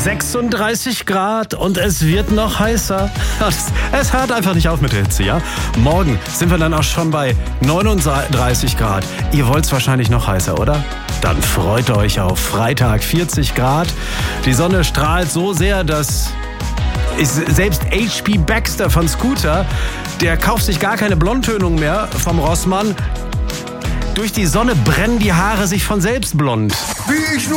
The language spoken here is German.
36 Grad und es wird noch heißer. Es hört einfach nicht auf mit der Hitze, ja? Morgen sind wir dann auch schon bei 39 Grad. Ihr wollt es wahrscheinlich noch heißer, oder? Dann freut euch auf Freitag 40 Grad. Die Sonne strahlt so sehr, dass selbst H.P. Baxter von Scooter, der kauft sich gar keine Blondtönung mehr vom Rossmann. Durch die Sonne brennen die Haare sich von selbst blond. Wie ich nur